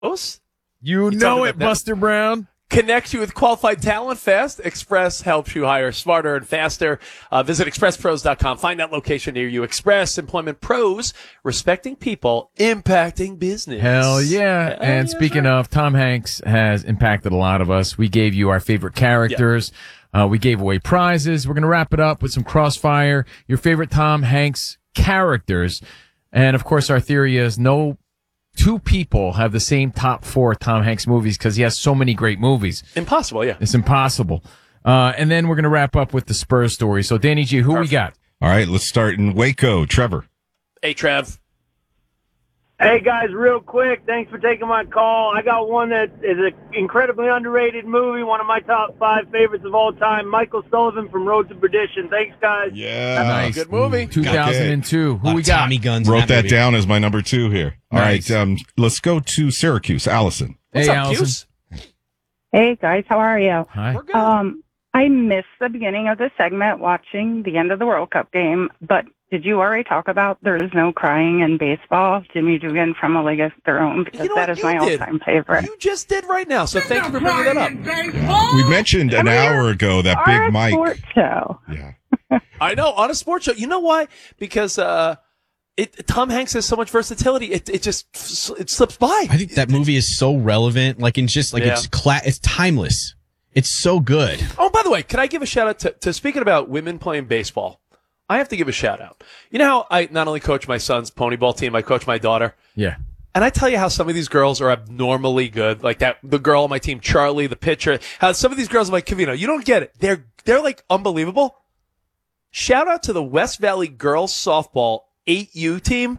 You know it, Buster Brown. Connects you with qualified talent fast. Express helps you hire smarter and faster. Visit expresspros.com. Find that location near you. Express Employment Pros, respecting people, impacting business. Hell yeah. And speaking of, Tom Hanks has impacted a lot of us. We gave you our favorite characters. Yeah. We gave away prizes. We're going to wrap it up with some crossfire. Your favorite Tom Hanks characters. And of course, our theory is no two people have the same top 4 Tom Hanks movies because he has so many great movies. Impossible, yeah. It's impossible. And then we're going to wrap up with the Spurs story. So, Danny G, who we got? All right, let's start in Waco. Trevor. Hey, Trev. Hey, guys, real quick, thanks for taking my call. I got one that is an incredibly underrated movie, one of my top 5 favorites of all time, Michael Sullivan from Road to Perdition. Thanks, guys. Yeah. Nice. Good movie. 2002. Who we got? Tommy Guns. Wrote that down as my number 2 here. Nice. All right, let's go to Syracuse. Allison. What's Hey, up, Allison. Cuse? Hey guys, how are you? Hi. We're good. I missed the beginning of the segment watching the end of the World Cup game, but did you already talk about there is no crying in baseball? Jimmy Dugan from A League of Their Own, because that is my all-time favorite. You just did right now, so thank you for bringing that up. We mentioned an hour ago that Big Our Mike. sports show. Yeah. I know, on a sports show. You know why? Because Tom Hanks has so much versatility. It slips by. I think that movie is so relevant. Like, it's timeless. It's so good. Oh, by the way, can I give a shout out to speaking about women playing baseball? I have to give a shout out. You know how I not only coach my son's pony ball team, I coach my daughter. Yeah. And I tell you how some of these girls are abnormally good. Like the girl on my team, Charlie, the pitcher. How some of these girls, I'm like, Cavino, you don't get it. They're like unbelievable. Shout out to the West Valley girls softball 8U team.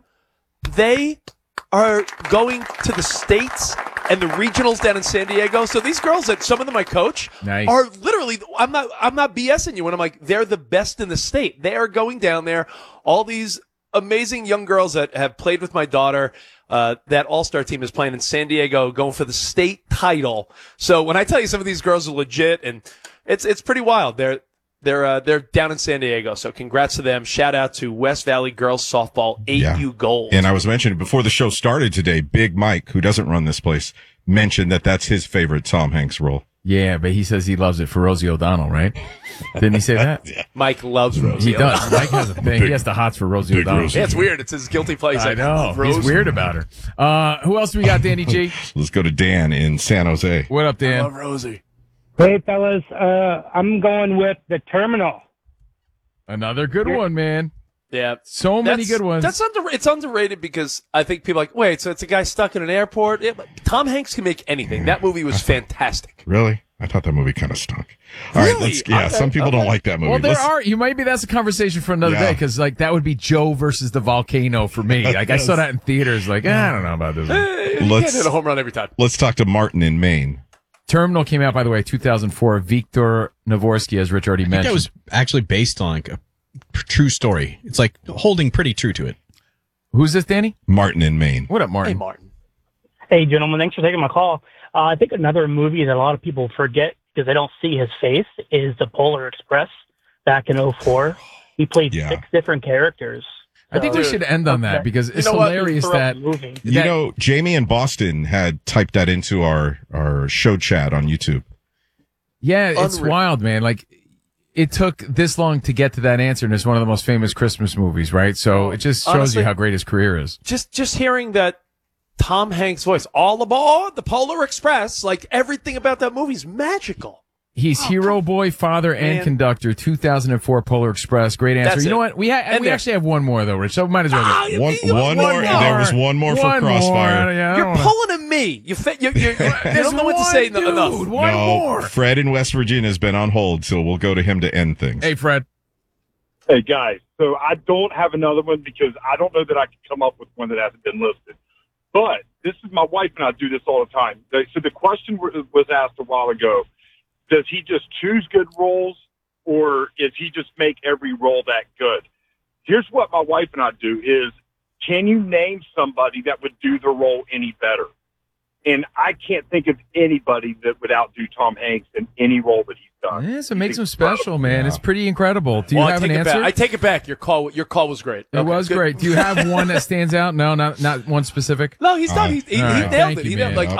They are going to the states and the regionals down in San Diego. So these girls that some of them I coach are literally, I'm not BSing you when I'm like, they're the best in the state. They are going down there. All these amazing young girls that have played with my daughter, that all-star team is playing in San Diego, going for the state title. So when I tell you some of these girls are legit, and it's pretty wild. They're down in San Diego, so congrats to them. Shout out to West Valley Girls Softball 8U Gold. And I was mentioning before the show started today, Big Mike, who doesn't run this place, mentioned that that's his favorite Tom Hanks role. Yeah, but he says he loves it for Rosie O'Donnell, right? Didn't he say that? Yeah. Mike loves Rosie. He does. Mike has a thing. He has the hots for Rosie O'Donnell. Rosie. Yeah, it's weird. It's his guilty place. I know. He's weird about her. Who else do we got, Danny G? Let's go to Dan in San Jose. What up, I Dan? love Rosie. Hey, fellas, I'm going with The Terminal. Another good one, man. Yeah. So many good ones. It's underrated because I think people are like, wait, so it's a guy stuck in an airport? Yeah, but Tom Hanks can make anything. That movie was fantastic. Really? I thought that movie kind of stunk. All right, some people don't like that movie. Well, maybe that's a conversation for another day, because like that would be Joe versus the volcano for me. Like I saw that in theaters. Like I don't know about this one. You can't hit a home run every time. Let's talk to Martin in Maine. Terminal came out, by the way, 2004. Victor Navorsky, as Rich already mentioned. That was actually based on like a true story. It's like holding pretty true to it. Who's this, Danny? Martin in Maine. What up, Martin? Hey, Martin. Hey, gentlemen, thanks for taking my call. I think another movie that a lot of people forget because they don't see his face is The Polar Express back in 2004. He played 6 different characters. I think we should end on that because it's hilarious that Jamie in Boston had typed that into our show chat on YouTube. Yeah, it's wild, man. Like it took this long to get to that answer, and it's one of the most famous Christmas movies, right? So it just shows you how great his career is. Just hearing that Tom Hanks' voice, all aboard the Polar Express, like everything about that movie is magical. He's hero boy, father, and conductor. 2004 Polar Express. Great answer. That's you know what? We actually have one more though, Rich. So might as well. One more. There was one more for Crossfire. You're pulling at me. You don't know what to say enough. One more. Fred in West Virginia has been on hold, so we'll go to him to end things. Hey, Fred. Hey, guys. So I don't have another one because I don't know that I can come up with one that hasn't been listed. But this is my wife and I do this all the time. So the question was asked a while ago. Does he just choose good roles, or is he just make every role that good? Here's what my wife and I do is, can you name somebody that would do the role any better? And I can't think of anybody that would outdo Tom Hanks in any role that he's done. Yes, it makes him special, man. It's pretty incredible. Do you have an answer? I take it back. Your call was great. It was great. Do you have one that stands out? No, not one specific. No, he's done. He nailed it. He nailed, like